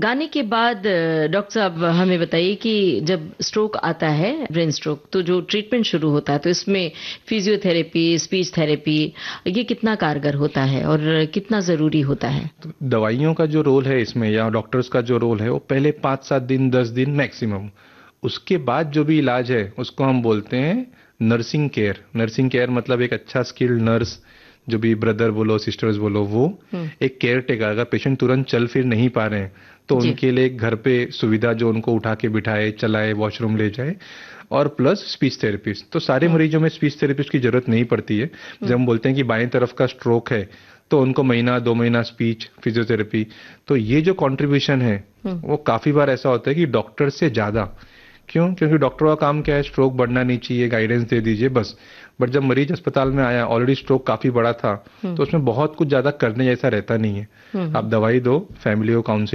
गाने के बाद डॉक्टर साहब हमें बताइए कि जब स्ट्रोक आता है, ब्रेन स्ट्रोक, तो जो ट्रीटमेंट शुरू होता है तो इसमें फिजियोथेरेपी, स्पीच थेरेपी, ये कितना कारगर होता है और कितना जरूरी होता है? तो दवाइयों का जो रोल है इसमें या डॉक्टर्स का जो रोल है वो पहले 5-7 दिन 10 दिन मैक्सिमम। उसके बाद जो भी इलाज है उसको हम बोलते हैं नर्सिंग केयर। नर्सिंग केयर मतलब एक अच्छा स्किल्ड नर्स, जो भी ब्रदर बोलो सिस्टर्स बोलो, वो एक केयर टेकर। अगर पेशेंट तुरंत चल फिर नहीं पा रहे हैं तो जी। उनके लिए घर पे सुविधा, जो उनको उठा के बिठाए, चलाए, वॉशरूम ले जाए, और प्लस स्पीच थेरेपिस्ट। तो सारे मरीजों में स्पीच थेरेपिस्ट की जरूरत नहीं पड़ती है। जब हम बोलते हैं कि बाएं तरफ का स्ट्रोक है तो उनको महीना 2 महीना स्पीच फिजियोथेरेपी। तो ये जो कंट्रीब्यूशन है वो काफी बार ऐसा होता है कि डॉक्टर से ज्यादा। क्यों? क्योंकि डॉक्टर का काम क्या है, स्ट्रोक बढ़ना नहीं चाहिए, गाइडेंस दे दीजिए बस। बट जब मरीज अस्पताल में आया, ऑलरेडी स्ट्रोक काफी बड़ा था, तो उसमें बहुत कुछ ज्यादा करने जैसा रहता नहीं है। आप दवाई दो, फैमिली को काउंसिल